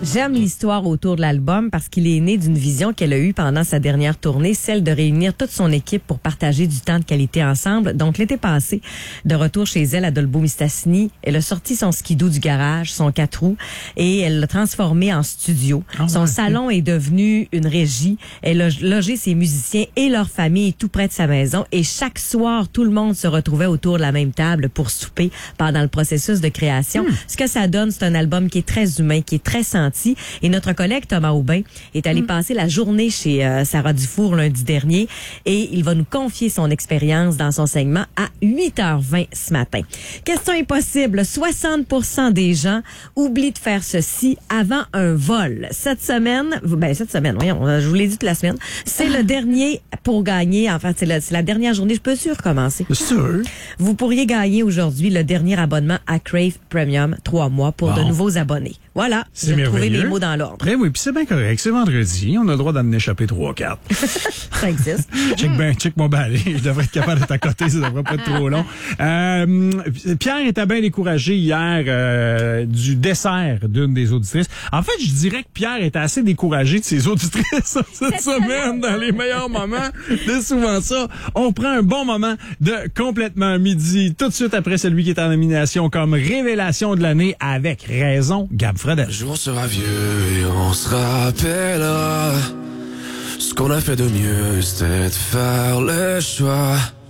J'aime l'histoire autour de l'album parce qu'il est né d'une vision qu'elle a eue pendant sa dernière tournée, celle de réunir toute son équipe pour partager du temps de qualité ensemble. Donc, l'été passé, de retour chez elle à Dolbeau-Mistassini, elle a sorti son skidoo du garage, son 4 roues, et elle l'a transformé en studio. Son salon est devenu une régie. Elle a logé ses musiciens et leur famille tout près de sa maison. Et chaque soir, tout le monde se retrouvait autour de la même table pour souper pendant le processus de création. Ce que ça donne, c'est un album qui est très humain, qui est très senti. Et notre collègue Thomas Aubin est allé passer la journée chez Sarah Dufour lundi dernier et il va nous confier son expérience dans son segment à 8h20 ce matin. Question impossible, 60% des gens oublient de faire ceci avant un vol. Cette semaine, voyons, je vous l'ai dit toute la semaine, c'est le dernier pour gagner. En fait, c'est la dernière journée. Je peux recommencer. Sûr. Vous pourriez gagner aujourd'hui le dernier abonnement à Crave Premium 3 mois pour de nouveaux abonnés. Voilà, c'est j'ai trouvé merveilleux. mes mots dans l'ordre. Après, oui, puis c'est bien correct. C'est vendredi. On a le droit d'en échapper 3-4. Ça existe. Check-moi bien aller. Je devrais être capable d'être à côté. Ça devrait pas être trop long. Pierre était bien découragé hier du dessert d'une des auditrices. En fait, je dirais que Pierre était assez découragé de ses auditrices cette semaine dans les meilleurs moments. C'est souvent ça. On prend un bon moment de complètement midi tout de suite après celui qui est en nomination comme révélation de l'année avec raison, Gab Fredel. Le jour sera vieux et on se rappellera. Ce qu'on a fait de mieux, c'était de faire le choix